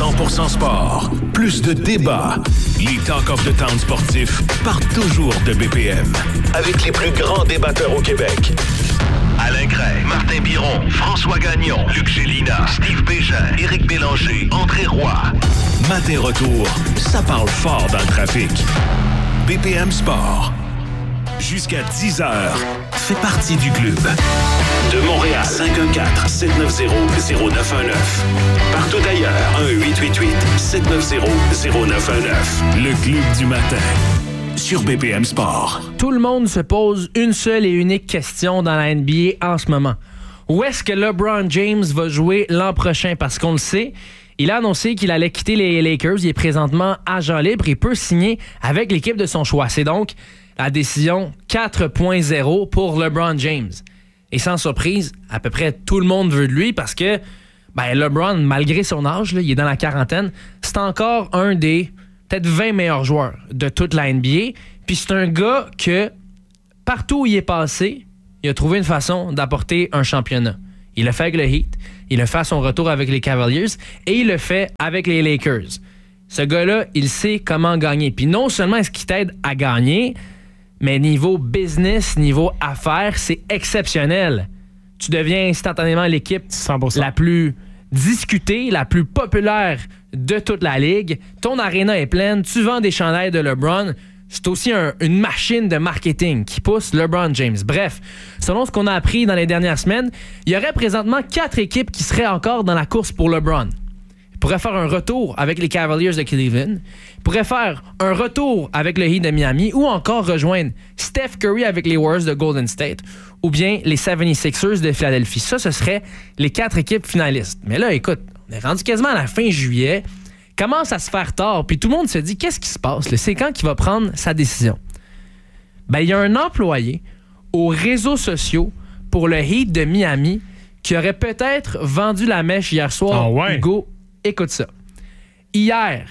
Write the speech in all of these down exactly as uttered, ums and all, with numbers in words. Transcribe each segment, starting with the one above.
cent pour cent sport, plus de débats. Les Talk of the Town sportifs partent toujours de B P M. Avec les plus grands débatteurs au Québec. Alain Gray, Martin Biron, François Gagnon, Luc Gélina, Steve Bégin, Éric Bélanger, André Roy. Matin retour, ça parle fort dans le trafic. B P M Sport. Jusqu'à dix heures, fait partie du club. De Montréal, cinq un quatre, sept neuf zéro, zéro neuf un neuf. Partout ailleurs, un huit huit huit, sept neuf zéro, zéro neuf un neuf. Le club du matin, sur B P M Sport. Tout le monde se pose une seule et unique question dans la N B A en ce moment. Où est-ce que LeBron James va jouer l'an prochain? Parce qu'on le sait, il a annoncé qu'il allait quitter les Lakers. Il est présentement agent libre. Il peut signer avec l'équipe de son choix. C'est donc la décision quatre point zéro pour LeBron James. Et sans surprise, à peu près tout le monde veut de lui parce que ben, LeBron, malgré son âge, là, il est dans la quarantaine, c'est encore un des peut-être vingt meilleurs joueurs de toute la N B A. Puis c'est un gars que, partout où il est passé, il a trouvé une façon d'apporter un championnat. Il l'a fait avec le Heat, il l'a fait à son retour avec les Cavaliers et il le fait avec les Lakers. Ce gars-là, il sait comment gagner. Puis non seulement est-ce qu'il t'aide à gagner, mais niveau business, niveau affaires, c'est exceptionnel. Tu deviens instantanément l'équipe cent pour cent la plus discutée, la plus populaire de toute la ligue. Ton aréna est pleine, tu vends des chandails de LeBron. C'est aussi un, une machine de marketing qui pousse LeBron James. Bref, selon ce qu'on a appris dans les dernières semaines, il y aurait présentement quatre équipes qui seraient encore dans la course pour LeBron. Il pourrait faire un retour avec les Cavaliers de Cleveland. Il pourrait faire un retour avec le Heat de Miami ou encore rejoindre Steph Curry avec les Warriors de Golden State ou bien les soixante-sixers de Philadelphie. Ça, ce serait les quatre équipes finalistes. Mais là, écoute, on est rendu quasiment à la fin juillet. Commence à se faire tard. Puis tout le monde se dit, qu'est-ce qui se passe? Là? C'est quand qu'il va prendre sa décision? Ben, il y a un employé aux réseaux sociaux pour le Heat de Miami qui aurait peut-être vendu la mèche hier soir. Ah ouais? Hugo, écoute ça. Hier,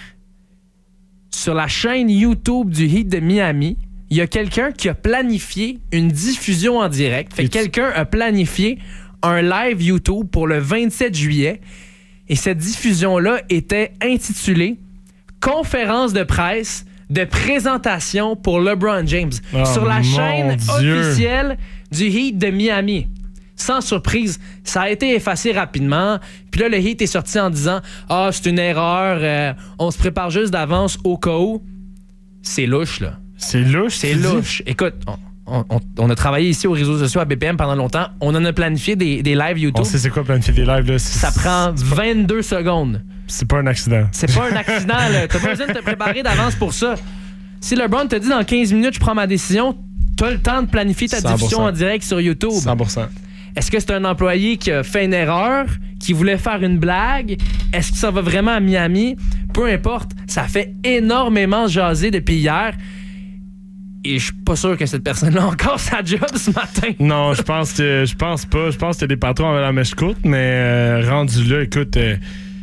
sur la chaîne YouTube du Heat de Miami, il y a quelqu'un qui a planifié une diffusion en direct. Fait que quelqu'un a planifié un live YouTube pour le vingt-sept juillet. Et cette diffusion-là était intitulée « Conférence de presse de présentation pour LeBron James oh, » sur la chaîne Dieu. officielle du Heat de Miami. Sans surprise, ça a été effacé rapidement. Puis là, le Heat est sorti en disant « Ah, c'est une erreur, euh, on se prépare juste d'avance au cas où. » C'est louche, là. C'est louche? C'est louche. Écoute, on, on, on, on a travaillé ici aux réseaux sociaux à B P M pendant longtemps. On en a planifié des, des lives YouTube. On sait c'est quoi planifier des lives, là? C'est, ça prend vingt-deux secondes. C'est pas un accident. C'est pas un accident, là. T'as pas besoin de te préparer d'avance pour ça. Si LeBron te dit dans quinze minutes, je prends ma décision, t'as le temps de planifier ta cent pour cent diffusion en direct sur YouTube. cent pour cent Est-ce que c'est un employé qui a fait une erreur, qui voulait faire une blague? Est-ce que ça va vraiment à Miami? Peu importe, ça fait énormément jaser depuis hier. Et je suis pas sûr que cette personne-là a encore sa job ce matin. Non, je pense que je pense pas. Je pense que des patrons avaient la mèche courte, mais euh, rendu là, écoute, euh,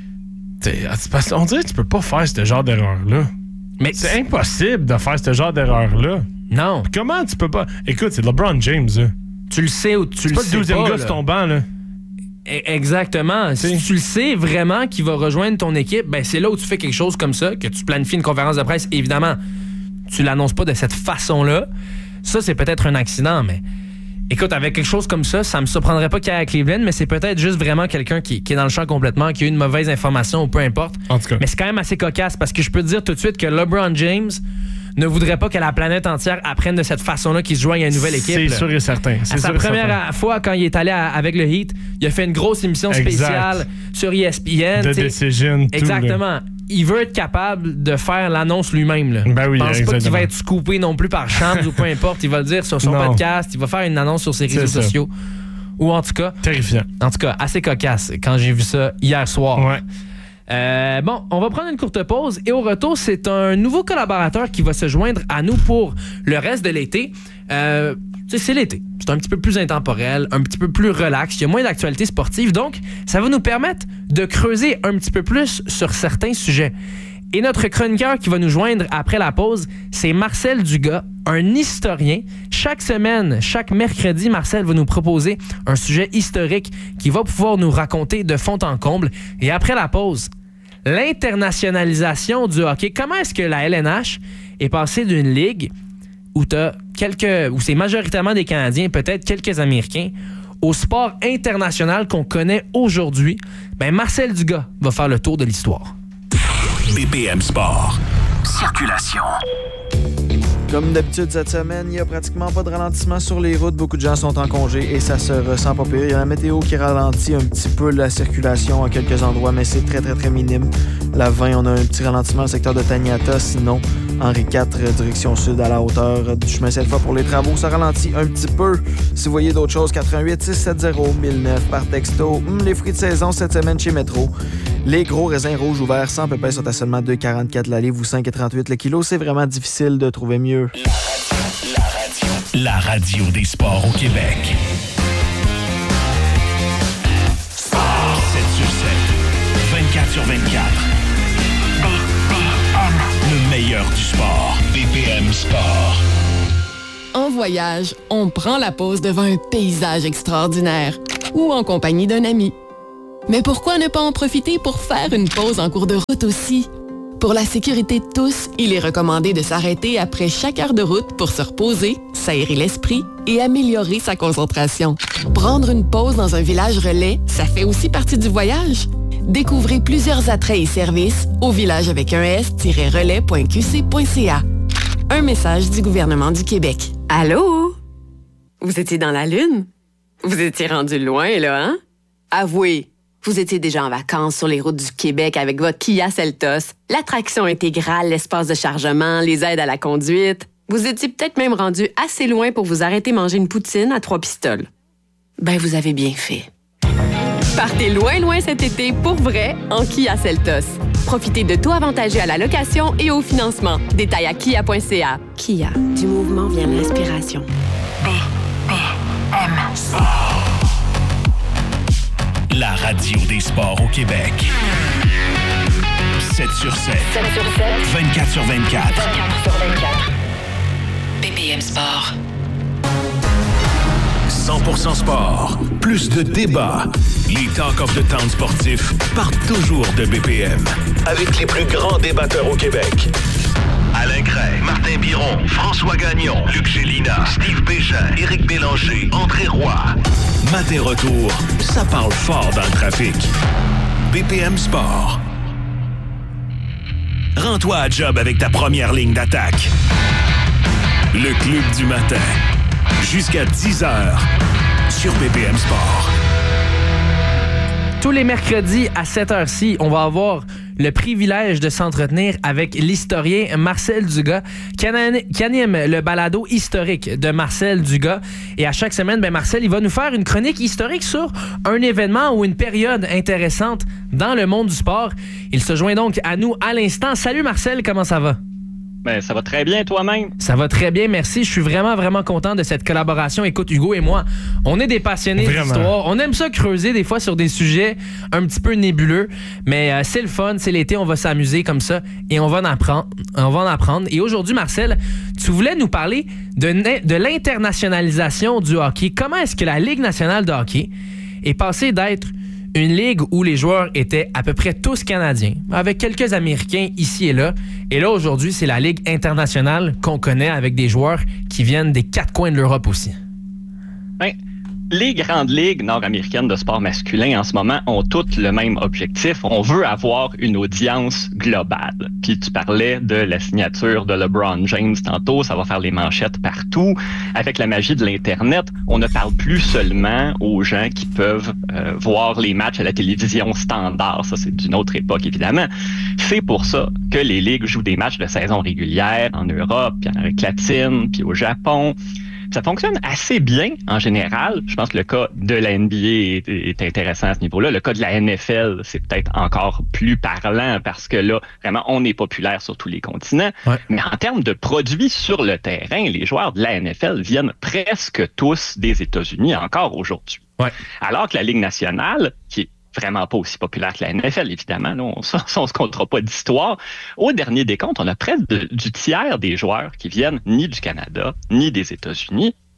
on dirait que tu peux pas faire ce genre d'erreur-là. Mais c'est impossible de faire ce genre d'erreur-là. Non. Puis comment tu peux pas... Écoute, c'est LeBron James, là. Tu le sais ou tu c'est le pas sais le deuxième pas, gars là. sur ton banc, là. Exactement. Si tu le sais vraiment qu'il va rejoindre ton équipe, ben c'est là où tu fais quelque chose comme ça, que tu planifies une conférence de presse, évidemment. Tu l'annonces pas de cette façon-là. Ça, c'est peut-être un accident, mais écoute, avec quelque chose comme ça, ça me surprendrait pas qu'il y ait à Cleveland, mais c'est peut-être juste vraiment quelqu'un qui, qui est dans le champ complètement, qui a eu une mauvaise information ou peu importe. En tout cas. Mais c'est quand même assez cocasse parce que je peux te dire tout de suite que LeBron James ne voudrait pas que la planète entière apprenne de cette façon-là qu'il se joigne à une nouvelle équipe. C'est là. sûr et certain. C'est à sa sûr et première certain. fois, quand il est allé à, avec le Heat, il a fait une grosse émission spéciale exact. sur E S P N. De Decision, tout. Exactement. Là. Il veut être capable de faire l'annonce lui-même. Là. Ben oui, je pense exactement. pas qu'il va être scoopé non plus par Shams ou peu importe. Il va le dire sur son non. podcast. Il va faire une annonce sur ses réseaux C'est sociaux. Ou en tout cas... Terrifiant. En tout cas, assez cocasse quand j'ai vu ça hier soir. Ouais. Euh, bon, on va prendre une courte pause et au retour, c'est un nouveau collaborateur qui va se joindre à nous pour le reste de l'été. Euh, c'est l'été. C'est un petit peu plus intemporel, un petit peu plus relax. Il y a moins d'actualités sportives, donc ça va nous permettre de creuser un petit peu plus sur certains sujets. Et notre chroniqueur qui va nous joindre après la pause, c'est Marcel Dugas, un historien. Chaque semaine, chaque mercredi, Marcel va nous proposer un sujet historique qui va pouvoir nous raconter de fond en comble. Et après la pause, l'internationalisation du hockey. Comment est-ce que la L N H est passée d'une ligue où t'as quelques, où c'est majoritairement des Canadiens, peut-être quelques Américains, au sport international qu'on connaît aujourd'hui? Ben Marcel Dugas va faire le tour de l'histoire. B P M Sport. Circulation. Comme d'habitude cette semaine, il n'y a pratiquement pas de ralentissement sur les routes. Beaucoup de gens sont en congé et ça se ressent pas pire. Il y a la météo qui ralentit un petit peu la circulation à quelques endroits, mais c'est très très très minime. La vingt, on a un petit ralentissement au secteur de Taniata. Sinon, Henri quatre, direction sud à la hauteur du chemin cette fois pour les travaux. Ça ralentit un petit peu. Si vous voyez d'autres choses, quatre un huit six sept zéro mille neuf par texto. Hum, les fruits de saison cette semaine chez Métro. Les gros raisins rouges ouverts sans pépins sont à seulement deux virgule quarante-quatre la livre ou cinq virgule trente-huit le kilo. C'est vraiment difficile de trouver mieux. La radio. La radio des sports au Québec. sept sur sept. vingt-quatre sur vingt-quatre. B P M. Le meilleur du sport. B P M Sport. En voyage, on prend la pause devant un paysage extraordinaire ou en compagnie d'un ami. Mais pourquoi ne pas en profiter pour faire une pause en cours de route aussi? Pour la sécurité de tous, il est recommandé de s'arrêter après chaque heure de route pour se reposer, s'aérer l'esprit et améliorer sa concentration. Prendre une pause dans un village relais, ça fait aussi partie du voyage. Découvrez plusieurs attraits et services au village avec un s-relais point q c point c a. Un message du gouvernement du Québec. Allô? Vous étiez dans la Lune? Vous étiez rendu loin, là, hein? Avouez, vous étiez déjà en vacances sur les routes du Québec avec votre Kia Seltos, l'attraction intégrale, l'espace de chargement, les aides à la conduite. Vous étiez peut-être même rendu assez loin pour vous arrêter manger une poutine à trois pistoles. Ben, vous avez bien fait. Partez loin, loin cet été pour vrai en Kia Seltos. Profitez de taux avantageux à la location et au financement. Détails à kia point c a. Kia, du mouvement vient l'inspiration. B P M La radio des sports au Québec. sept sur sept. sept sur sept. vingt-quatre sur vingt-quatre. vingt-quatre sur vingt-quatre. B P M Sport. cent pour cent sport. Plus de débats. Les Talk of the Town sportifs partent toujours de B P M. Avec les plus grands débatteurs au Québec. Alain Cray, Martin Biron, François Gagnon, Luc Gélina, Steve Bégin, Éric Bélanger, André Roy. Matin retour, ça parle fort dans le trafic. B P M Sport. Rends-toi à job avec ta première ligne d'attaque. Le club du matin. Jusqu'à dix heures sur B P M Sport. Tous les mercredis à cette heure-ci, on va avoir le privilège de s'entretenir avec l'historien Marcel Dugas, qui anime le balado historique de Marcel Dugas. Et à chaque semaine, ben Marcel, il va nous faire une chronique historique sur un événement ou une période intéressante dans le monde du sport. Il se joint donc à nous à l'instant. Salut Marcel, comment ça va? Ben, ça va très bien toi-même. Ça va très bien, merci. Je suis vraiment, vraiment content de cette collaboration. Écoute, Hugo et moi, on est des passionnés d'histoire. On aime ça creuser des fois sur des sujets un petit peu nébuleux, mais euh, c'est le fun, c'est l'été, on va s'amuser comme ça et on va en apprendre. On va en apprendre. Et aujourd'hui, Marcel, tu voulais nous parler de, de l'internationalisation du hockey. Comment est-ce que la Ligue nationale de hockey est passée d'être une ligue où les joueurs étaient à peu près tous Canadiens, avec quelques Américains ici et là. Et là, aujourd'hui, c'est la Ligue internationale qu'on connaît avec des joueurs qui viennent des quatre coins de l'Europe aussi. Ben, les grandes ligues nord-américaines de sport masculin en ce moment ont toutes le même objectif. On veut avoir une audience globale. Puis tu parlais de la signature de LeBron James tantôt, ça va faire les manchettes partout. Avec la magie de l'Internet, on ne parle plus seulement aux gens qui peuvent euh, voir les matchs à la télévision standard. Ça, c'est d'une autre époque, évidemment. C'est pour ça que les ligues jouent des matchs de saison régulière en Europe, puis en Amérique latine, puis au Japon. Ça fonctionne assez bien en général. Je pense que le cas de la N B A est, est intéressant à ce niveau-là. Le cas de la N F L, c'est peut-être encore plus parlant parce que là, vraiment, on est populaire sur tous les continents. Ouais. Mais en termes de produits sur le terrain, les joueurs de la N F L viennent presque tous des États-Unis encore aujourd'hui. Ouais. Alors que la Ligue nationale, qui est vraiment pas aussi populaire que la N F L, évidemment. Là, on, ça, on se comptera pas d'histoire. Au dernier décompte, on a presque de, du tiers des joueurs qui viennent ni du Canada, ni des États-Unis,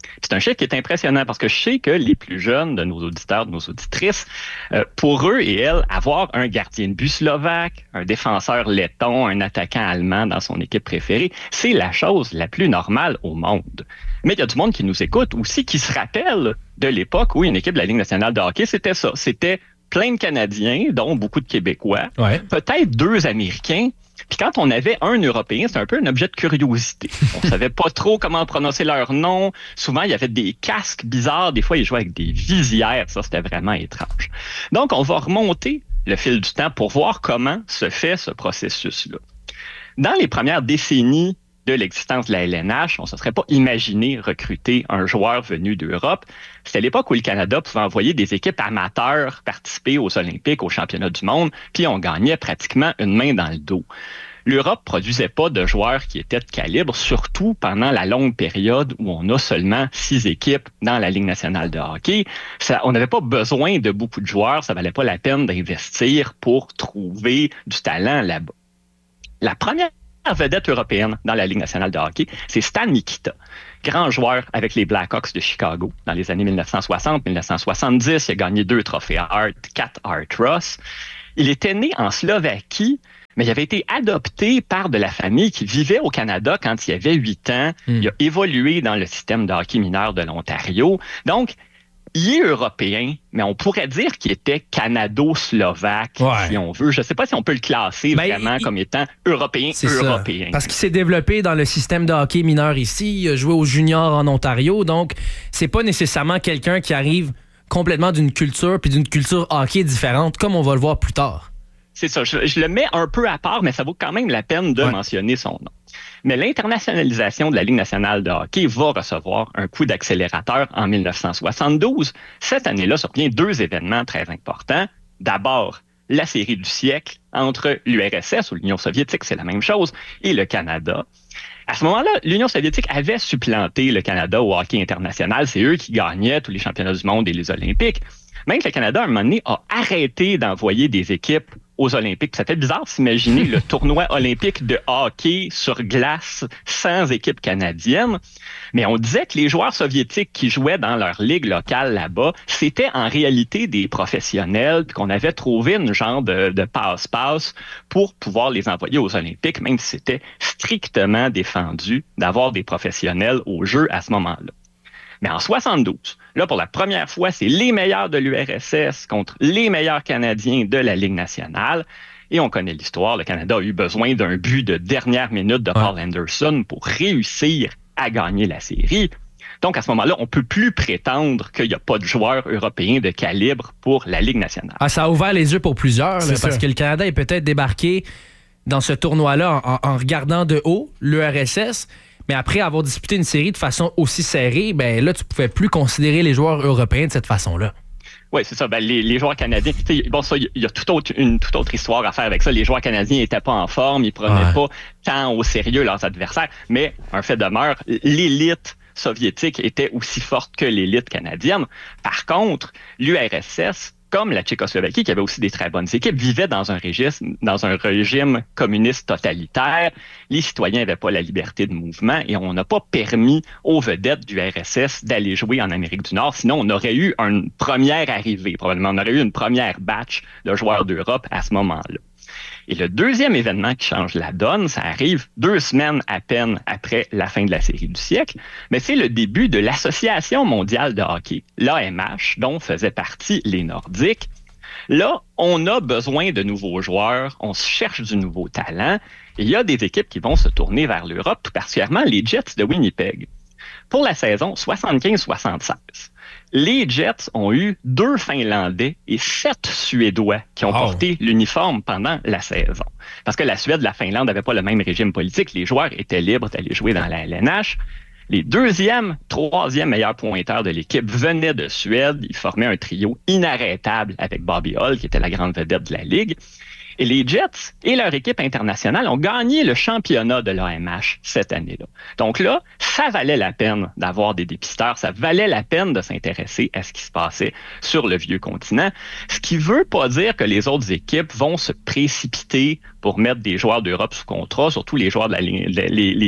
C'est un chiffre qui est impressionnant parce que je sais que les plus jeunes de nos auditeurs, de nos auditrices, euh, pour eux et elles, avoir un gardien de but slovaque, un défenseur letton, un attaquant allemand dans son équipe préférée, c'est la chose la plus normale au monde. Mais il y a du monde qui nous écoute aussi, qui se rappelle de l'époque où une équipe de la Ligue nationale de hockey, c'était ça. C'était plein de Canadiens, dont beaucoup de Québécois, ouais. peut-être deux Américains. Puis quand on avait un Européen, c'était un peu un objet de curiosité. On savait pas trop comment prononcer leur nom. Souvent, il y avait des casques bizarres. Des fois, ils jouaient avec des visières. Ça, c'était vraiment étrange. Donc, on va remonter le fil du temps pour voir comment se fait ce processus-là. Dans les premières décennies de l'existence de la L N H, on ne se serait pas imaginé recruter un joueur venu d'Europe. C'était l'époque où le Canada pouvait envoyer des équipes amateurs participer aux Olympiques, aux championnats du monde, puis on gagnait pratiquement une main dans le dos. L'Europe ne produisait pas de joueurs qui étaient de calibre, surtout pendant la longue période où on a seulement six équipes dans la Ligue nationale de hockey. Ça, on n'avait pas besoin de beaucoup de joueurs, ça valait pas la peine d'investir pour trouver du talent là-bas. La première vedette européenne dans la Ligue nationale de hockey, c'est Stan Mikita, grand joueur avec les Blackhawks de Chicago dans les années dix-neuf cent soixante dix-neuf cent soixante-dix. Il a gagné deux trophées Hart, quatre Hart Ross. Il était né en Slovaquie, mais il avait été adopté par de la famille qui vivait au Canada quand il avait huit ans. Mm. Il a évolué dans le système de hockey mineur de l'Ontario. Donc, il est européen, mais on pourrait dire qu'il était canado-slovaque, ouais. si on veut. Je ne sais pas si on peut le classer ben, vraiment il, comme étant européen, européen. Ça. Parce qu'il s'est développé dans le système de hockey mineur ici. Il a joué aux juniors en Ontario. Donc, c'est pas nécessairement quelqu'un qui arrive complètement d'une culture puis d'une culture hockey différente, comme on va le voir plus tard. C'est ça. Je, je le mets un peu à part, mais ça vaut quand même la peine de ouais. mentionner son nom. Mais l'internationalisation de la Ligue nationale de hockey va recevoir un coup d'accélérateur en dix-neuf cent soixante-douze. Cette année-là survient deux événements très importants. D'abord, la série du siècle entre l'U R S S, ou l'Union soviétique, c'est la même chose, et le Canada. À ce moment-là, l'Union soviétique avait supplanté le Canada au hockey international. C'est eux qui gagnaient tous les championnats du monde et les Olympiques. Même que le Canada, à un moment donné, a arrêté d'envoyer des équipes aux Olympiques. Ça fait bizarre de s'imaginer le tournoi olympique de hockey sur glace sans équipe canadienne. Mais on disait que les joueurs soviétiques qui jouaient dans leur ligue locale là-bas, c'était en réalité des professionnels, puis qu'on avait trouvé une genre de, de passe-passe pour pouvoir les envoyer aux Olympiques, même si c'était strictement défendu d'avoir des professionnels au jeu à ce moment-là. Mais en soixante-douze, là, pour la première fois, c'est les meilleurs de l'U R S S contre les meilleurs Canadiens de la Ligue nationale. Et on connaît l'histoire. Le Canada a eu besoin d'un but de dernière minute de Paul ouais. Anderson pour réussir à gagner la série. Donc, à ce moment-là, on ne peut plus prétendre qu'il n'y a pas de joueurs européens de calibre pour la Ligue nationale. Ah, ça a ouvert les yeux pour plusieurs, là, parce que le Canada est peut-être débarqué dans ce tournoi-là en, en regardant de haut l'U R S S. Mais après avoir disputé une série de façon aussi serrée, ben là, tu ne pouvais plus considérer les joueurs européens de cette façon-là. Oui, c'est ça. Ben, les, les joueurs canadiens, bon, ça, il y a toute autre, une toute autre histoire à faire avec ça. Les joueurs canadiens n'étaient pas en forme, ils ne prenaient ouais. pas tant au sérieux leurs adversaires. Mais un fait demeure, l'élite soviétique était aussi forte que l'élite canadienne. Par contre, l'U R S S, comme la Tchécoslovaquie, qui avait aussi des très bonnes équipes, vivait dans un régime, dans un régime communiste totalitaire. Les citoyens n'avaient pas la liberté de mouvement et on n'a pas permis aux vedettes du R S S d'aller jouer en Amérique du Nord. Sinon, on aurait eu une première arrivée, probablement. On aurait eu une première batch de joueurs d'Europe à ce moment-là. Et le deuxième événement qui change la donne, ça arrive deux semaines à peine après la fin de la série du siècle, mais c'est le début de l'Association mondiale de hockey, l'A M H, dont faisaient partie les Nordiques. Là, on a besoin de nouveaux joueurs, on cherche du nouveau talent, et il y a des équipes qui vont se tourner vers l'Europe, tout particulièrement les Jets de Winnipeg. Pour la saison soixante-quinze soixante-seize, les Jets ont eu deux Finlandais et sept Suédois qui ont wow. porté l'uniforme pendant la saison. Parce que la Suède et la Finlande n'avaient pas le même régime politique. Les joueurs étaient libres d'aller jouer dans la L N H. Les deuxième, troisième meilleurs pointeurs de l'équipe venaient de Suède. Ils formaient un trio inarrêtable avec Bobby Hull, qui était la grande vedette de la Ligue. Et les Jets et leur équipe internationale ont gagné le championnat de l'A M H cette année-là. Donc là, ça valait la peine d'avoir des dépisteurs, ça valait la peine de s'intéresser à ce qui se passait sur le vieux continent. Ce qui ne veut pas dire que les autres équipes vont se précipiter pour mettre des joueurs d'Europe sous contrat, surtout les joueurs de la ligne, les, les,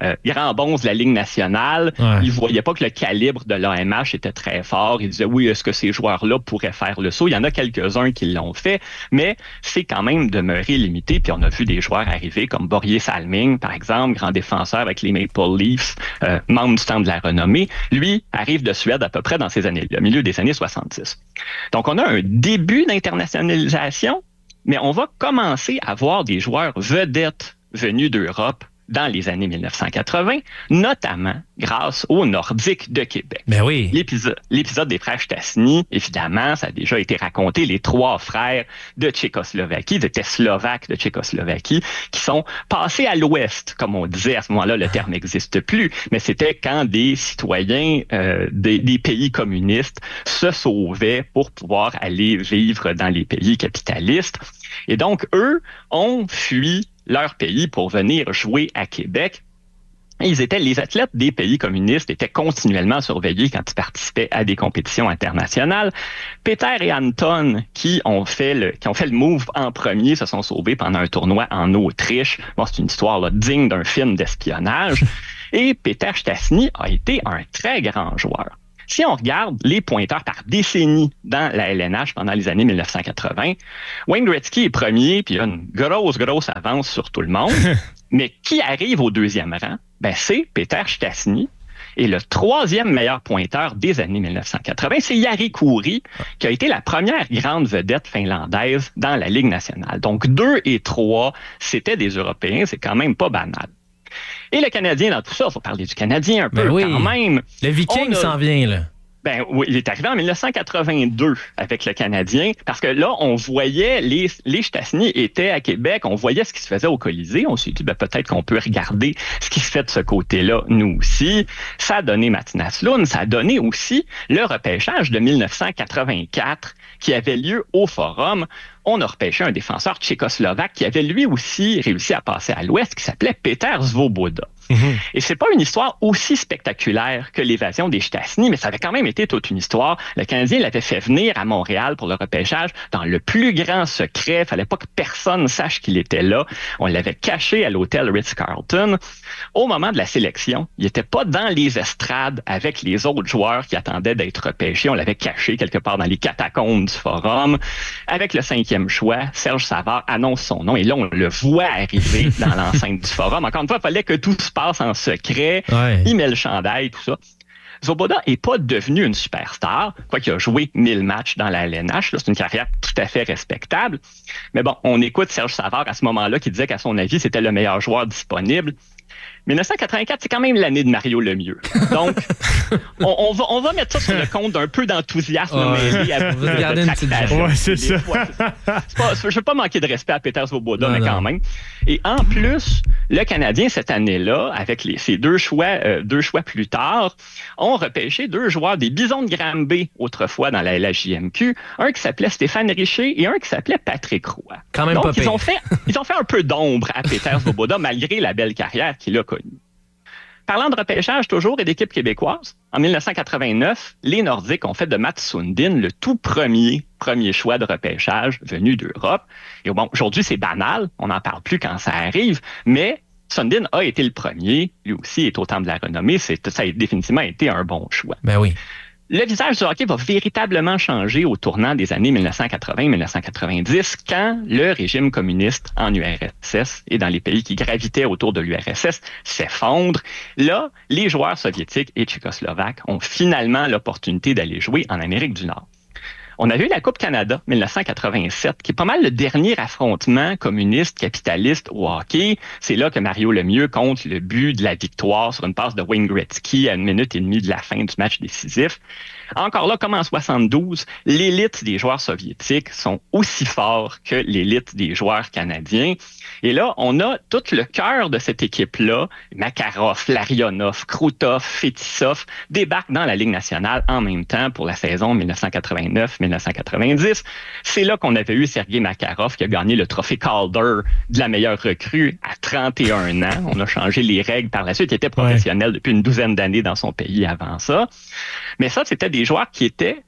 euh, grands bons de la Ligue nationale. Ouais. Ils ne voyaient pas que le calibre de l'A M H était très fort. Ils disaient, oui, est-ce que ces joueurs-là pourraient faire le saut? Il y en a quelques-uns qui l'ont fait, mais c'est quand même demeuré limité. Puis on a vu des joueurs arriver comme Börje Salming, par exemple, grand défenseur avec les Maple Leafs, euh, membre du Temple de la renommée. Lui arrive de Suède à peu près dans ces années-là, au milieu des années soixante-dix. Donc on a un début d'internationalisation, mais on va commencer à voir des joueurs vedettes venus d'Europe dans les années mille neuf cent quatre-vingts, notamment grâce aux Nordiques de Québec. Ben oui. L'épisode, l'épisode des frères Stastny, évidemment, ça a déjà été raconté, les trois frères de Tchécoslovaquie, d'étaient slovaques de Tchécoslovaquie, qui sont passés à l'Ouest, comme on disait à ce moment-là, le terme n'existe plus, mais c'était quand des citoyens euh, des, des pays communistes se sauvaient pour pouvoir aller vivre dans les pays capitalistes. Et donc, eux ont fui leur pays pour venir jouer à Québec. Ils étaient, les athlètes des pays communistes étaient continuellement surveillés quand ils participaient à des compétitions internationales. Peter et Anton, qui ont fait le, qui ont fait le move en premier, se sont sauvés pendant un tournoi en Autriche. Bon, c'est une histoire là, digne d'un film d'espionnage. Et Peter Stastny a été un très grand joueur. Si on regarde les pointeurs par décennie dans la L N H pendant les années mille neuf cent quatre-vingts, Wayne Gretzky est premier, puis il a une grosse, grosse avance sur tout le monde. Mais qui arrive au deuxième rang? Ben, c'est Peter Stastny. Et le troisième meilleur pointeur des années mille neuf cent quatre-vingts, c'est Jari Kurri, qui a été la première grande vedette finlandaise dans la Ligue nationale. Donc, deux et trois, c'était des Européens, c'est quand même pas banal. Et le Canadien, dans tout ça, il faut parler du Canadien un peu ben oui. quand même. Le Viking a... s'en vient, là. Ben oui, il est arrivé en mille neuf cent quatre-vingt-deux avec le Canadien, parce que là, on voyait, les, les Stastny étaient à Québec, on voyait ce qui se faisait au Colisée, on s'est dit, ben, peut-être qu'on peut regarder ce qui se fait de ce côté-là, nous aussi. Ça a donné Matinas Lund, ça a donné aussi le repêchage de mille neuf cent quatre-vingt-quatre qui avait lieu au Forum. On a repêché un défenseur tchécoslovaque qui avait lui aussi réussi à passer à l'Ouest, qui s'appelait Peter Svoboda. Mm-hmm. Et c'est pas une histoire aussi spectaculaire que l'évasion des Stastny, mais ça avait quand même été toute une histoire. Le Canadien l'avait fait venir à Montréal pour le repêchage dans le plus grand secret. Il fallait pas que personne sache qu'il était là. On l'avait caché à l'hôtel Ritz-Carlton. Au moment de la sélection, il était pas dans les estrades avec les autres joueurs qui attendaient d'être repêchés. On l'avait caché quelque part dans les catacombes du Forum. Avec le cinquième choix, Serge Savard annonce son nom et là, on le voit arriver dans l'enceinte du Forum. Encore une fois, il fallait que tout se passe en secret. Ouais. Il met le chandail, tout ça. Svoboda n'est pas devenu une superstar, quoiqu'il a joué mille matchs dans la L N H. Là, c'est une carrière tout à fait respectable. Mais bon, on écoute Serge Savard à ce moment-là qui disait qu'à son avis, c'était le meilleur joueur disponible. mille neuf cent quatre-vingt-quatre, c'est quand même l'année de Mario Lemieux. Donc, on, on, va, on va mettre ça sur le compte d'un peu d'enthousiasme. Oh, mais à vous regardez une petite ouais, c'est ça. Ouais, c'est pas, je ne veux pas manquer de respect à Peter Svoboda, non, mais quand non. même. Et en plus, le Canadien, cette année-là, avec les, ses deux choix, euh, deux choix plus tard, ont repêché deux joueurs des Bisons de Granby, autrefois dans la L H J M Q, un qui s'appelait Stéphane Richer et un qui s'appelait Patrick Roy. Quand même Donc, pas ils ont, fait, ils ont fait un peu d'ombre à Peter Svoboda, malgré la belle carrière qu'il a connue. Parlant de repêchage toujours et d'équipe québécoise, en mille neuf cent quatre-vingt-neuf, les Nordiques ont fait de Mats Sundin le tout premier, premier choix de repêchage venu d'Europe. Et bon, aujourd'hui, c'est banal, on n'en parle plus quand ça arrive, mais Sundin a été le premier, lui aussi est au Temple de la renommée, c'est, ça a définitivement été un bon choix. Ben oui. Le visage du hockey va véritablement changer au tournant des années mille neuf cent quatre-vingts mille neuf cent quatre-vingt-dix quand le régime communiste en U R S S et dans les pays qui gravitaient autour de l'U R S S s'effondre. Là, les joueurs soviétiques et tchécoslovaques ont finalement l'opportunité d'aller jouer en Amérique du Nord. On a eu la Coupe Canada mille neuf cent quatre-vingt-sept, qui est pas mal le dernier affrontement communiste-capitaliste au hockey. C'est là que Mario Lemieux compte le but de la victoire sur une passe de Wayne Gretzky à une minute et demie de la fin du match décisif. Encore là, comme en soixante-douze, l'élite des joueurs soviétiques sont aussi forts que l'élite des joueurs canadiens. Et là, on a tout le cœur de cette équipe-là, Makarov, Larionov, Krutov, Fetisov, débarquent dans la Ligue nationale en même temps pour la saison mille neuf cent quatre-vingt-neuf mille neuf cent quatre-vingt-dix. C'est là qu'on avait eu Sergei Makarov qui a gagné le trophée Calder de la meilleure recrue à trente et un ans. On a changé les règles par la suite. Il était professionnel ouais. depuis une douzaine d'années dans son pays avant ça. Mais ça, c'était des joueurs qui étaient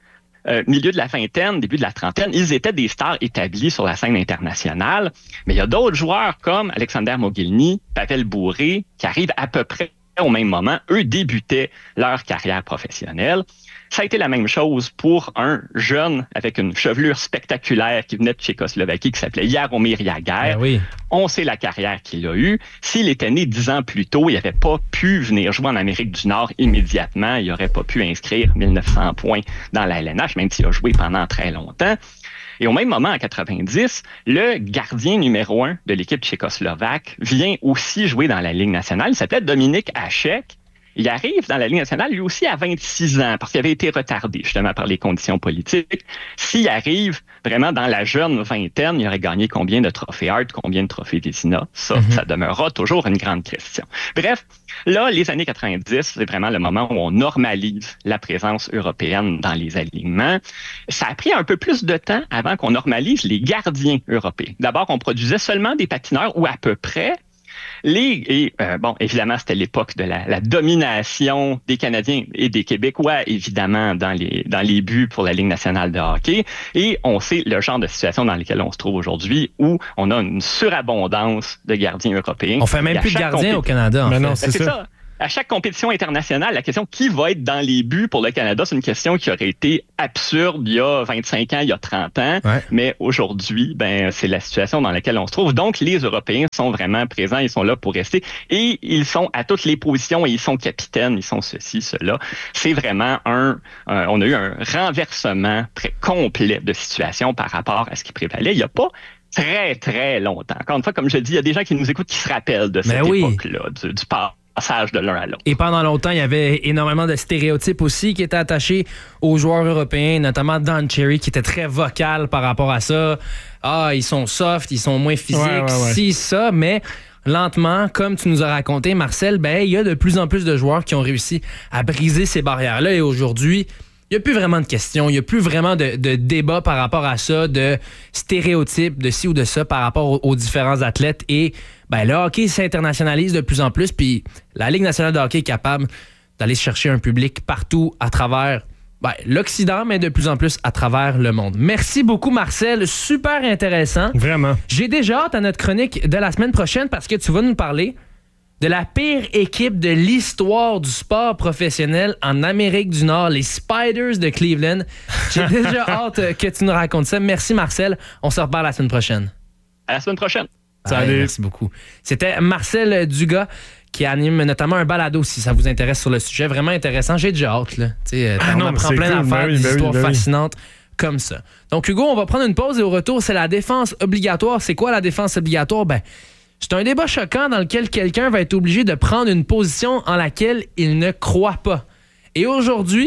euh, milieu de la vingtaine, début de la trentaine, ils étaient des stars établis sur la scène internationale. Mais il y a d'autres joueurs comme Alexander Mogilny, Pavel Bure, qui arrivent à peu près au même moment. Eux débutaient leur carrière professionnelle. Ça a été la même chose pour un jeune avec une chevelure spectaculaire qui venait de Tchécoslovaquie, qui s'appelait Jaromír Jágr. Ben oui. On sait la carrière qu'il a eue. S'il était né dix ans plus tôt, il n'avait pas pu venir jouer en Amérique du Nord immédiatement. Il n'aurait pas pu inscrire mille neuf cents points dans la L N H, même s'il a joué pendant très longtemps. Et au même moment, en quatre-vingt-dix, le gardien numéro un de l'équipe tchécoslovaque vient aussi jouer dans la Ligue nationale. Il s'appelait Dominik Hašek. Il arrive dans la Ligue nationale, lui aussi, à vingt-six ans, parce qu'il avait été retardé, justement, par les conditions politiques. S'il arrive vraiment dans la jeune vingtaine, il aurait gagné combien de trophées Hart, combien de trophées Vezina? Ça, mm-hmm. ça demeurera toujours une grande question. Bref, là, les années quatre-vingt-dix, c'est vraiment le moment où on normalise la présence européenne dans les alignements. Ça a pris un peu plus de temps avant qu'on normalise les gardiens européens. D'abord, on produisait seulement des patineurs, ou à peu près. Les, et euh, bon, évidemment, c'était l'époque de la, la domination des Canadiens et des Québécois, évidemment, dans les, dans les buts pour la Ligue nationale de hockey. Et on sait le genre de situation dans laquelle on se trouve aujourd'hui, où on a une surabondance de gardiens européens. On fait même plus de gardiens compé- au Canada. En Mais fait. non, c'est, c'est ça. ça. À chaque compétition internationale, la question qui va être dans les buts pour le Canada, c'est une question qui aurait été absurde il y a vingt-cinq ans, il y a trente ans. Ouais. Mais aujourd'hui, ben, c'est la situation dans laquelle on se trouve. Donc, les Européens sont vraiment présents, ils sont là pour rester. Et ils sont à toutes les positions et ils sont capitaines, ils sont ceci, cela. C'est vraiment un... un on a eu un renversement très complet de situation par rapport à ce qui prévalait. Il n'y a pas... très, très longtemps. Encore une fois, comme je le dis, il y a des gens qui nous écoutent qui se rappellent de cette oui. époque-là, du, du passage. passage de l'un à l'autre. Et pendant longtemps, il y avait énormément de stéréotypes aussi qui étaient attachés aux joueurs européens, notamment Don Cherry, qui était très vocal par rapport à ça. Ah, ils sont soft, ils sont moins physiques, ouais, ouais, ouais. si, ça, mais lentement, comme tu nous as raconté, Marcel, ben, il y a de plus en plus de joueurs qui ont réussi à briser ces barrières-là. Et aujourd'hui, il n'y a plus vraiment de questions, il n'y a plus vraiment de, de débat par rapport à ça, de stéréotypes, de ci ou de ça par rapport aux, aux différents athlètes. Et ben, le hockey s'internationalise de plus en plus, puis la Ligue nationale de hockey est capable d'aller chercher un public partout à travers ben, l'Occident, mais de plus en plus à travers le monde. Merci beaucoup, Marcel. Super intéressant. Vraiment. J'ai déjà hâte à notre chronique de la semaine prochaine parce que tu vas nous parler de la pire équipe de l'histoire du sport professionnel en Amérique du Nord, les Spiders de Cleveland. J'ai déjà hâte que tu nous racontes ça. Merci, Marcel. On se reparle la semaine prochaine. À la semaine prochaine. Salut. Ouais, merci beaucoup. C'était Marcel Dugas qui anime notamment un balado, si ça vous intéresse sur le sujet. Vraiment intéressant. J'ai déjà hâte. Là. Ah on non, apprend plein cool. d'affaires, ben oui, des histoires ben oui, ben fascinantes oui. comme ça. Donc, Hugo, on va prendre une pause et au retour, c'est la défense obligatoire. C'est quoi la défense obligatoire? Ben, c'est un débat choquant dans lequel quelqu'un va être obligé de prendre une position en laquelle il ne croit pas. Et aujourd'hui,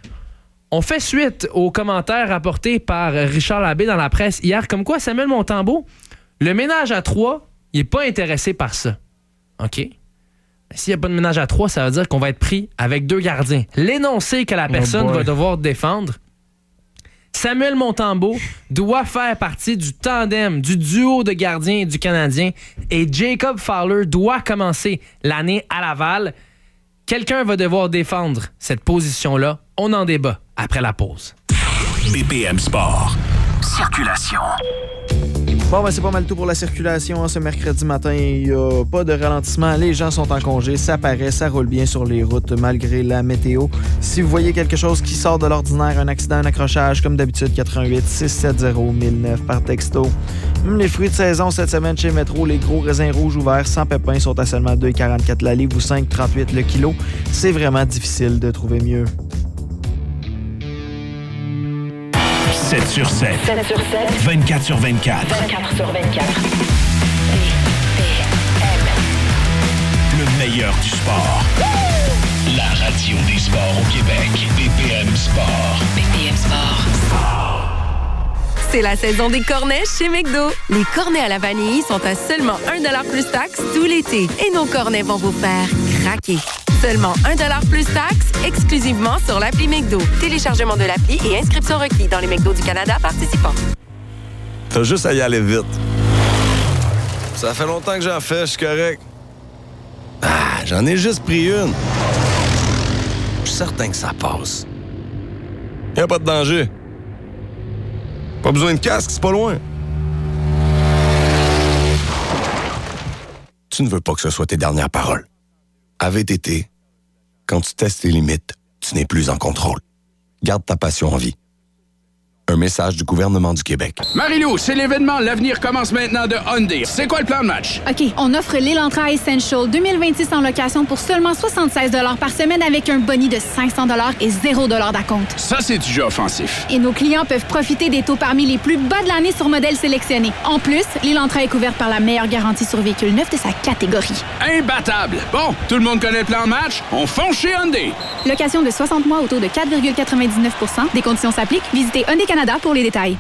on fait suite aux commentaires rapportés par Richard Labbé dans la presse hier, comme quoi Samuel Montembeault, le ménage à trois, il n'est pas intéressé par ça. OK? S'il n'y a pas de ménage à trois, ça veut dire qu'on va être pris avec deux gardiens. L'énoncé que la personne oh va devoir défendre, Samuel Montembeault doit faire partie du tandem, du duo de gardiens du Canadien et Jacob Fowler doit commencer l'année à Laval. Quelqu'un va devoir défendre cette position-là. On en débat après la pause. B P M Sport. Circulation. Bon, ben c'est pas mal tout pour la circulation. Ce mercredi matin, il n'y a pas de ralentissement. Les gens sont en congé. Ça paraît, ça roule bien sur les routes malgré la météo. Si vous voyez quelque chose qui sort de l'ordinaire, un accident, un accrochage, comme d'habitude, quatre un huit, six sept zéro, mille neuf par texto. Les fruits de saison cette semaine chez Métro, les gros raisins rouges ouverts sans pépins sont à seulement deux quarante-quatre la livre ou cinq trente-huit le kilo. C'est vraiment difficile de trouver mieux. sept sur sept. sept sur sept. vingt-quatre sur vingt-quatre. vingt-quatre sur vingt-quatre. B P M. Le meilleur du sport. La radio des sports au Québec. B P M Sport. B P M Sport. C'est la saison des cornets chez McDo. Les cornets à la vanille sont à seulement un dollar plus taxe tout l'été. Et nos cornets vont vous faire craquer. Seulement un dollar plus taxe, exclusivement sur l'appli McDo. Téléchargement de l'appli et inscription requis dans les McDo du Canada participants. T'as juste à y aller vite. Ça fait longtemps que j'en fais, je suis correct. Ah, j'en ai juste pris une. Je suis certain que ça passe. Y'a pas de danger. Pas besoin de casque, c'est pas loin. Tu ne veux pas que ce soit tes dernières paroles. À V T T, quand tu testes tes limites, tu n'es plus en contrôle. Garde ta passion en vie. Un message du gouvernement du Québec. Marie-Lou, c'est l'événement. L'avenir commence maintenant de Hyundai. C'est quoi le plan de match? OK, on offre l'Elantra Essential deux mille vingt-six en location pour seulement soixante-seize dollars par semaine avec un boni de cinq cents dollars et zéro dollar d'acompte. Ça, c'est du jeu offensif. Et nos clients peuvent profiter des taux parmi les plus bas de l'année sur modèles sélectionnés. En plus, l'Elantra est couverte par la meilleure garantie sur véhicule neuf de sa catégorie. Imbattable! Bon, tout le monde connaît le plan de match? On fonce chez Hyundai! Location de soixante mois au taux de quatre virgule quatre-vingt-dix-neuf pour cent. Des conditions s'appliquent. Visitez Hyundai Canada pour les détails.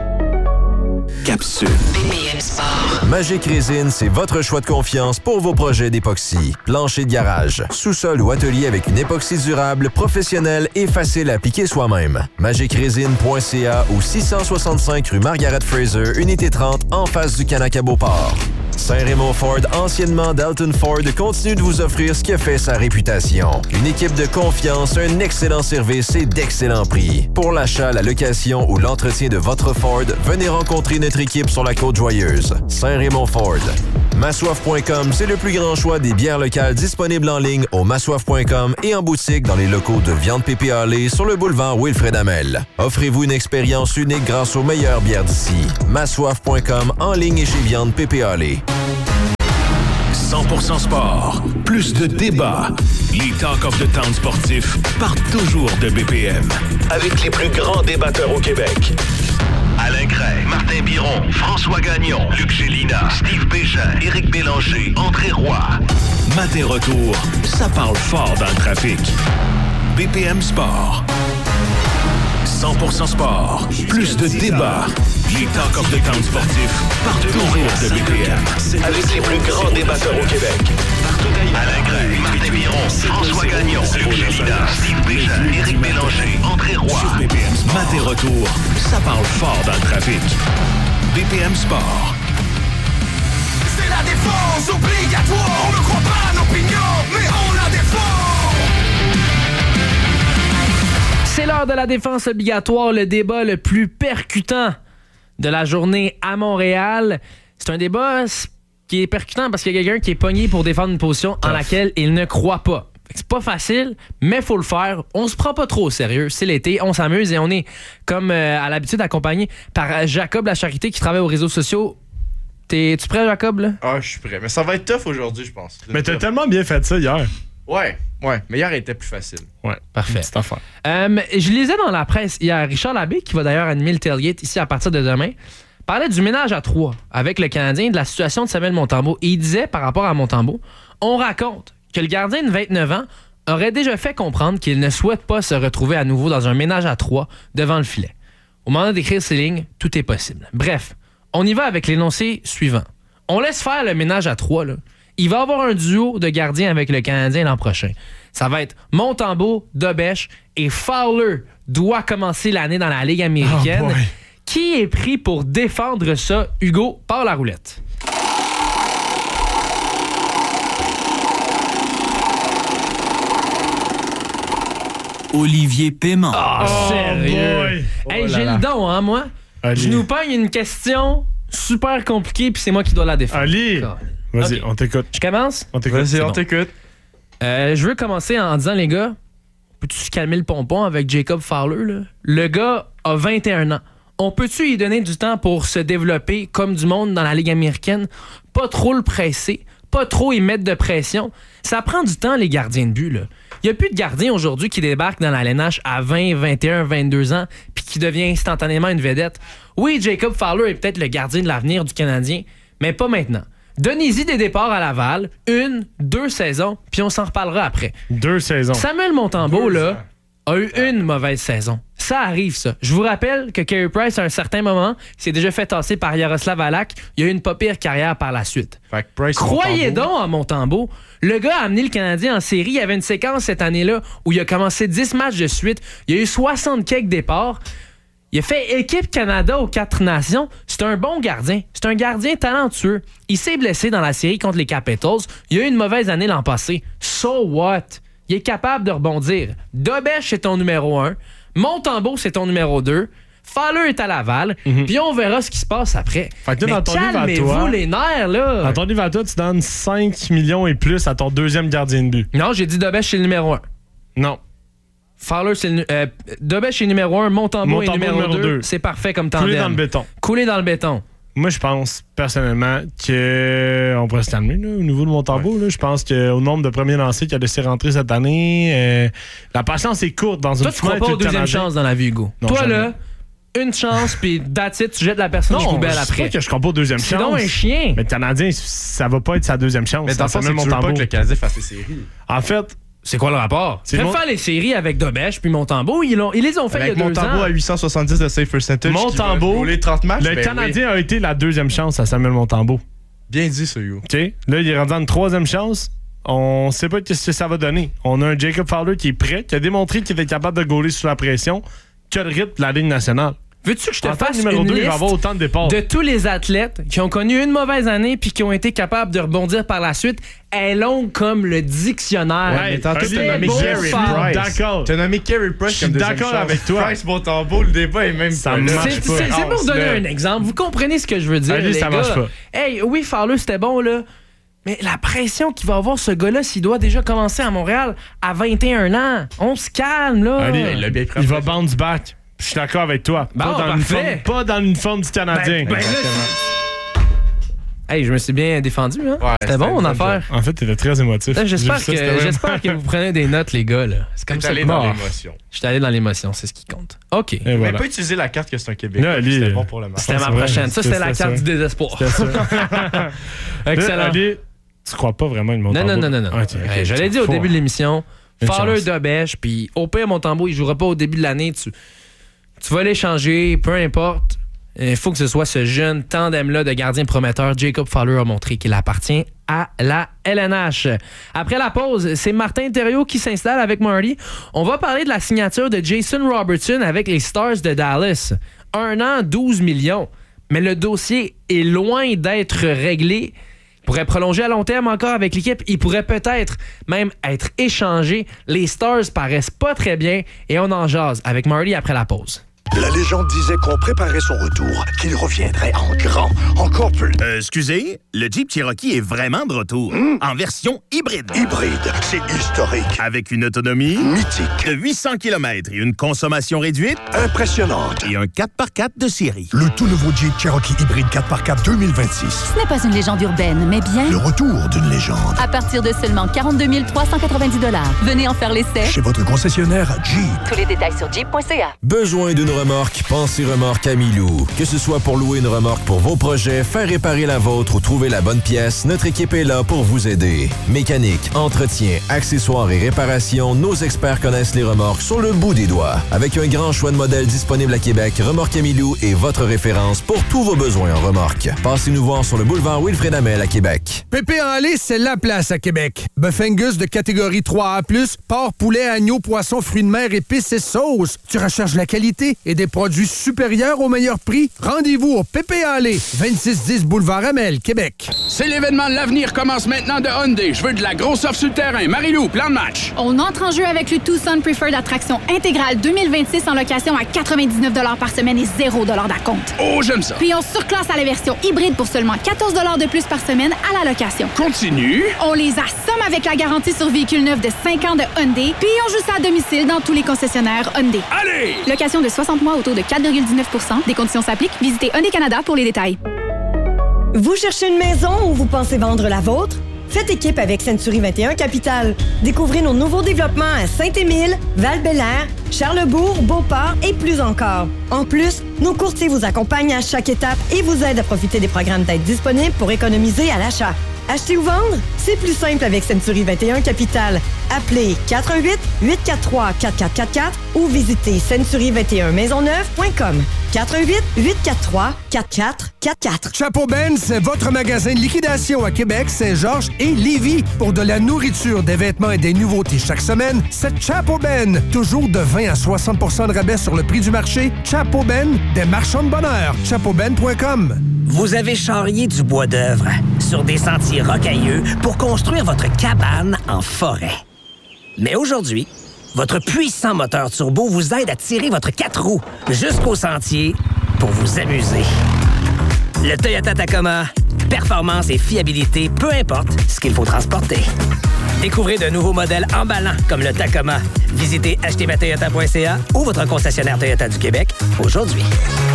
Capsule. B P M Sport. Magic Résine, c'est votre choix de confiance pour vos projets d'époxy. Plancher de garage, sous-sol ou atelier avec une époxy durable, professionnelle et facile à appliquer soi-même. magic résine point c a ou six cent soixante-cinq rue Margaret Fraser, unité trente, en face du Canacabo Beauport. Saint-Raymond Ford, anciennement Dalton Ford, continue de vous offrir ce qui a fait sa réputation. Une équipe de confiance, un excellent service et d'excellents prix. Pour l'achat, la location ou l'entretien de votre Ford, venez rencontrer notre équipe sur la Côte-Joyeuse. Saint-Raymond Ford. Massoif point com, c'est le plus grand choix des bières locales disponibles en ligne au massoif point com et en boutique dans les locaux de Viande Pépé Allée sur le boulevard Wilfred Hamel. Offrez-vous une expérience unique grâce aux meilleures bières d'ici. massoif point com, en ligne et chez Viande Pépé Allée. cent pour cent sport. Plus de débats. Les Talk of the Town sportifs partent toujours de B P M. Avec les plus grands débatteurs au Québec. Alain Cray, Martin Biron, François Gagnon, Luc Gélina, Steve Bégin, Éric Bélanger, André Roy. Matin retour, ça parle fort dans le trafic. B P M Sport. cent pour cent sport. Plus de débats. Les Talk of the Town sportifs partent toujours de B P M. Avec les plus grands débatteurs au Québec. Alain Gray, Martin Biron, François Gagnon, Luc Gélina, Steve Bégin, Éric Bélanger, André Roy. Matin retour, ça parle fort dans le trafic. B P M Sport. C'est la défense obligatoire. On ne croit pas à nos opinions, mais on la défend. C'est l'heure de la défense obligatoire, le débat le plus percutant de la journée à Montréal. C'est un débat qui est percutant parce qu'il y a quelqu'un qui est pogné pour défendre une position en laquelle il ne croit pas. C'est pas facile, mais il faut le faire. On se prend pas trop au sérieux. C'est l'été, on s'amuse et on est, comme euh, à l'habitude, accompagné par Jacob La Charité qui travaille aux réseaux sociaux. T'es-tu prêt, Jacob? Là? Ah, je suis prêt. Mais ça va être tough aujourd'hui, je pense. Mais t'as tellement bien fait ça hier. Ouais, ouais. Mais hier, elle était plus facile. Ouais, parfait. Petite affaire. Euh, je lisais dans la presse hier, Richard Labbé, qui va d'ailleurs animer le tailgate ici à partir de demain, parlait du ménage à trois avec le Canadien, de la situation de Samuel Montembeault. Et il disait, par rapport à Montembeault, on raconte que le gardien de vingt-neuf ans aurait déjà fait comprendre qu'il ne souhaite pas se retrouver à nouveau dans un ménage à trois devant le filet. Au moment d'écrire ces lignes, tout est possible. Bref, on y va avec l'énoncé suivant. On laisse faire le ménage à trois, là. Il va y avoir un duo de gardiens avec le Canadien l'an prochain. Ça va être Montembeault, Dobèche et Fowler doit commencer l'année dans la Ligue américaine. Oh Qui est pris pour défendre ça? Hugo, part la roulette. Olivier Paiement. Ah, oh, sérieux? Oh hey, oh j'ai le don, hein, moi? Ali. Je nous pogne une question super compliquée, puis c'est moi qui dois la défendre. Ali! Vas-y, okay. On t'écoute. Je commence? On t'écoute. Vas-y, on bon. t'écoute. Euh, je veux commencer en disant, les gars, peux-tu se calmer le pompon avec Jacob Fowler, là? Le gars a vingt et un ans. On peut-tu lui donner du temps pour se développer comme du monde dans la Ligue américaine? Pas trop le presser, pas trop y mettre de pression. Ça prend du temps, les gardiens de but, là. Il n'y a plus de gardien aujourd'hui qui débarque dans la L N H à vingt, vingt et un, vingt-deux ans puis qui devient instantanément une vedette. Oui, Jacob Fowler est peut-être le gardien de l'avenir du Canadien, mais pas maintenant. Donnez-y des départs à Laval, une, deux saisons, puis on s'en reparlera après. Deux saisons. Samuel Montembeault, là, a eu une mauvaise saison. Ça arrive, ça. Je vous rappelle que Carey Price, à un certain moment, s'est déjà fait tasser par Yaroslav Halak. Il a eu une pas pire carrière par la suite. Fait que Price, Croyez Montembeault. donc à Montembeault. Le gars a amené le Canadien en série. Il y avait une séquence cette année-là où il a commencé dix matchs de suite. Il y a eu soixante quelques départs. Il a fait équipe Canada aux quatre nations. C'est un bon gardien. C'est un gardien talentueux. Il s'est blessé dans la série contre les Capitals. Il a eu une mauvaise année l'an passé. So what? Il est capable de rebondir. Dobèche, c'est ton numéro un. Montembeault, c'est ton numéro deux. Fowler est à Laval, mm-hmm. puis on verra ce qui se passe après. Fait que mais dans ton calmez-vous les nerfs, là. Dans ton livre à toi, tu donnes cinq millions et plus à ton deuxième gardien de but. Non, j'ai dit Dobèche, c'est le numéro un. Non. Fowler, c'est le euh, Dobèche est numéro un, Montembeault est numéro deux. C'est parfait comme tandem. Couler dans le béton. Couler dans le béton. Moi, je pense, personnellement, qu'on pourrait se calmer là, au niveau de Montembeault. Ouais. Je pense qu'au nombre de premiers lancers qu'il a laissé rentrer cette année, euh, la patience est courte dans une Toi, tu crois pas aux deuxième chances dans la vie, Hugo? Non, Toi, jamais. Là, une chance, puis that's it, tu jettes la personne aux poubelles après. C'est pas que je crois pas aux deuxième chance. C'est donc un chien. Mais le Canadien, ça va pas être sa deuxième chance. Mais dans le sens, tu veux pas que le Canadien fasse les séries. En fait... C'est quoi le rapport? Tu peux mon... faire les séries avec Dobèche puis Montembeault. Ils, ils les ont fait avec il y a deux ans. Montembeault à huit cent soixante-dix de save percentage. Montembeault, les trente matchs. Le ben Canadien oui. a été la deuxième chance à Samuel Montembeault. Bien dit, ça, Yo. OK. Là, il est rendu en une troisième chance. On sait pas ce que ça va donner. On a un Jacob Fowler qui est prêt, qui a démontré qu'il était capable de gauler sous la pression, qui a le rythme de la Ligue nationale. Veux-tu que je te en fasse numéro une deux, liste il va avoir autant de départs. de tous les athlètes qui ont connu une mauvaise année puis qui ont été capables de rebondir par la suite? Elle est longue comme le dictionnaire. Ouais, mais tantôt, tu as nommé Carey Price. D'accord. Tu as nommé Carey Price comme deuxième chance. D'accord avec toi. Price, Montembeault, le débat est même ça pas marche là. pas. C'est, c'est, c'est pour donner un exemple. Vous comprenez ce que je veux dire, Allez, les ça gars. marche pas. Hey, oui, Fowler, c'était bon, là. Mais la pression qu'il va avoir, ce gars-là, s'il doit déjà commencer à Montréal à vingt et un ans. On se calme, là. Allez, il, bien il va bounce back. Je suis d'accord avec toi. Bon, pas, dans l'uniforme, pas dans l'uniforme du Canadien. Ben, ben là, hey, je me suis bien défendu, hein? Ouais, c'était bon, mon affaire. En fait, t'étais très émotif. Là, j'espère que, j'espère que vous prenez des notes, les gars. Là. C'est comme T'es ça. allé dans l'émotion. Je suis allé dans l'émotion, c'est ce qui compte. OK. Mais voilà. Pas utiliser la carte que c'est un Québécois. Là, c'était bon pour le match. C'était ma prochaine. Ça, c'était la carte du désespoir. Excellent. Ali, tu crois pas vraiment une Montembeault? Non, non, non, non. non. Okay, okay, je l'ai dit au début de l'émission. Fowler Dobèche, puis au pire, Montembeault, il jouera pas au début de l'année. Tu... Tu vas l'échanger, peu importe. Il faut que ce soit ce jeune tandem-là de gardien prometteur. Jacob Fowler a montré qu'il appartient à la L N H. Après la pause, c'est Martin Thériault qui s'installe avec Marty. On va parler de la signature de Jason Robertson avec les Stars de Dallas. Un an, douze millions. Mais le dossier est loin d'être réglé. Il pourrait prolonger à long terme encore avec l'équipe. Il pourrait peut-être même être échangé. Les Stars paraissent pas très bien et on en jase avec Marty après la pause. La légende disait qu'on préparait son retour, qu'il reviendrait en grand, encore plus. Euh, excusez, le Jeep Cherokee est vraiment de retour, mmh. en version hybride. Hybride, c'est historique. Avec une autonomie mythique de huit cents kilomètres et une consommation réduite impressionnante. Et un quatre par quatre de série. Le tout nouveau Jeep Cherokee hybride quatre par quatre deux mille vingt-six. Ce n'est pas une légende urbaine, mais bien le retour d'une légende. À partir de seulement quarante-deux mille trois cent quatre-vingt-dix dollars. Venez en faire l'essai chez votre concessionnaire Jeep. Tous les détails sur jeep point c a. Besoin d'une remorque? Pensez Remorque Amilou. Que ce soit pour louer une remorque pour vos projets, faire réparer la vôtre ou trouver la bonne pièce, notre équipe est là pour vous aider. Mécanique, entretien, accessoires et réparation, nos experts connaissent les remorques sur le bout des doigts. Avec un grand choix de modèles disponibles à Québec, Remorque Amilou est votre référence pour tous vos besoins en remorque. Passez-nous voir sur le boulevard Wilfrid Hamel à Québec. Pépé en lait, c'est la place à Québec. Bœuf Angus de catégorie trois A plus, porc, poulet, agneau, poisson, fruits de mer, épices et sauces. Tu recherches la qualité et des produits supérieurs au meilleur prix? Rendez-vous au Pépé en lait, vingt-six dix boulevard Hamel, Québec. C'est l'événement de l'avenir commence maintenant de Hyundai. Je veux de la grosse offre sur le terrain. Marie-Lou, plan de match. On entre en jeu avec le Tucson Preferred Attraction intégrale deux mille vingt-six en location à quatre-vingt-dix-neuf dollars par semaine et zéro dollars d'acompte. Oh, j'aime ça. Puis on surclasse à la version hybride pour seulement quatorze dollars de plus par semaine à la location. Continue. On les assomme avec la garantie sur véhicule neuf de cinq ans de Hyundai. Puis on joue ça à domicile dans tous les concessionnaires Hyundai. Allez! Location de soixante mois au taux de quatre virgule dix-neuf pour cent. Des conditions s'appliquent. Visitez Hyundai Canada pour les détails. Vous cherchez une maison ou vous pensez vendre la vôtre? Faites équipe avec Century vingt et un Capital. Découvrez nos nouveaux développements à Saint-Émile, Val-Bélair, Charlesbourg, Beauport et plus encore. En plus, nos courtiers vous accompagnent à chaque étape et vous aident à profiter des programmes d'aide disponibles pour économiser à l'achat. Acheter ou vendre? C'est plus simple avec Century vingt et un Capital. Appelez quatre un huit, huit quatre trois, quatre quatre quatre quatre ou visitez century vingt et un maisonneuve point com. quatre un huit, huit quatre trois, quatre quatre quatre quatre. Chapeau Ben, c'est votre magasin de liquidation à Québec, Saint-Georges et Lévis. Pour de la nourriture, des vêtements et des nouveautés chaque semaine, c'est Chapeau Ben. Toujours de vingt à soixante pour cent de rabais sur le prix du marché. Chapeau Ben, des marchands de bonheur. chapeau ben point com. Vous avez charrié du bois d'œuvre sur des sentiers rocailleux pour construire votre cabane en forêt. Mais aujourd'hui, Votre puissant moteur turbo vous aide à tirer votre quatre roues jusqu'au sentier pour vous amuser. Le Toyota Tacoma, performance et fiabilité, peu importe ce qu'il faut transporter. Découvrez de nouveaux modèles emballants comme le Tacoma. Visitez acheter ma toyota point c a ou votre concessionnaire Toyota du Québec aujourd'hui.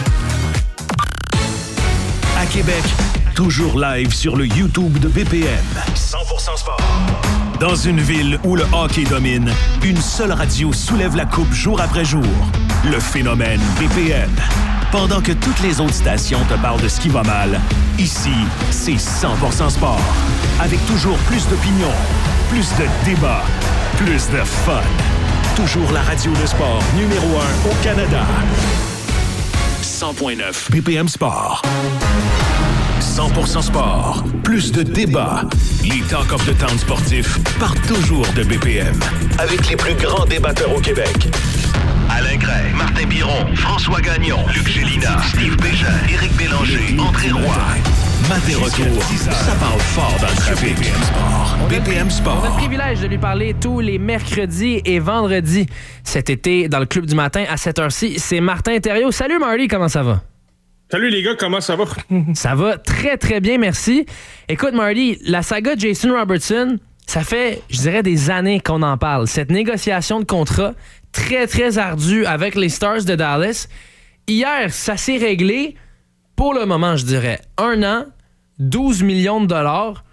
À Québec, toujours live sur le YouTube de B P M. cent pour cent sport. Dans une ville où le hockey domine, une seule radio soulève la coupe jour après jour. Le phénomène B P M. Pendant que toutes les autres stations te parlent de ce qui va mal, ici, c'est cent pour cent sport. Avec toujours plus d'opinions, plus de débats, plus de fun. Toujours la radio de sport numéro un au Canada. cent point neuf B P M Sport. cent pour cent sport. Plus de débats. Les Talk of the Town sportifs partent toujours de B P M. Avec les plus grands débatteurs au Québec. Alain Gray, Martin Biron, François Gagnon, Luc Gélina, Steve Bégin, Éric Bélanger, André Roy. Matin retour, ça parle fort dans le trafic. B P M Sport. B P M Sport. On a le privilège de lui parler tous les mercredis et vendredis cet été dans le Club du matin à cette heure-ci. C'est Martin Thériault. Salut Marty, comment ça va? Salut les gars, comment ça va? Ça va très très bien, merci. Écoute Marty, la saga Jason Robertson, ça fait, je dirais, des années qu'on en parle. Cette négociation de contrat très très ardue avec les Stars de Dallas. Hier, ça s'est réglé pour le moment, je dirais. Un an, douze millions de dollars.